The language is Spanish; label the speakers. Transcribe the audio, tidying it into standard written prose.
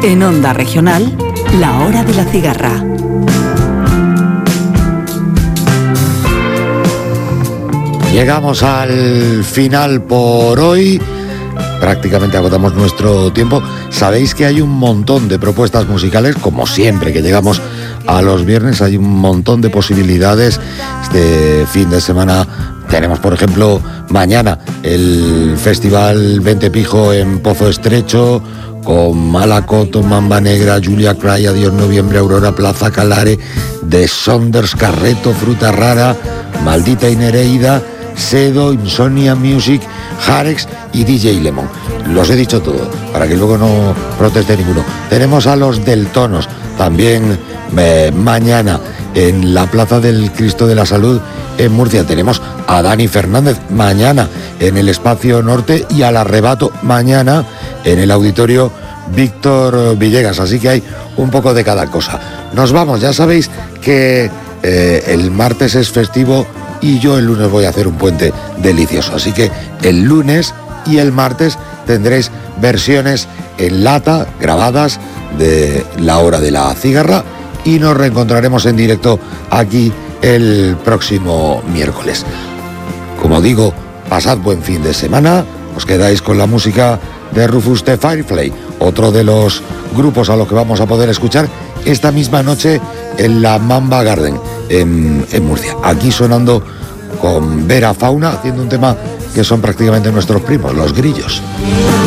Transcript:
Speaker 1: En Onda Regional, la hora de la cigarra.
Speaker 2: Llegamos al final por hoy. Prácticamente agotamos nuestro tiempo. Sabéis que hay un montón de propuestas musicales, como siempre que llegamos a los viernes, hay un montón de posibilidades. Este fin de semana tenemos, por ejemplo, mañana el Festival 20 Pijo en Pozo Estrecho, con Malacoto, Mamba Negra, Julia Cray, Adiós Noviembre, Aurora, Plaza Calare, The Sonders, Carreto, Fruta Rara, Maldita y Nereida, Sedo, Insomnia Music, Jarex y DJ Lemon. Los he dicho todo, para que luego no proteste ninguno. Tenemos a los Deltonos, también mañana en la Plaza del Cristo de la Salud en Murcia. Tenemos a Dani Fernández mañana en el Espacio Norte y al Arrebato mañana en el Auditorio Víctor Villegas. Así que hay un poco de cada cosa. Nos vamos, ya sabéis que el martes es festivo y yo el lunes voy a hacer un puente delicioso. Así que el lunes y el martes tendréis versiones en lata grabadas de la hora de la cigarra y nos reencontraremos en directo aquí el próximo miércoles. Como digo, pasad buen fin de semana. Os quedáis con la música de Rufus the Firefly, otro de los grupos a los que vamos a poder escuchar esta misma noche en la Mamba Garden en Murcia. Aquí sonando con Vera Fauna, haciendo un tema que son prácticamente nuestros primos, los Grillos.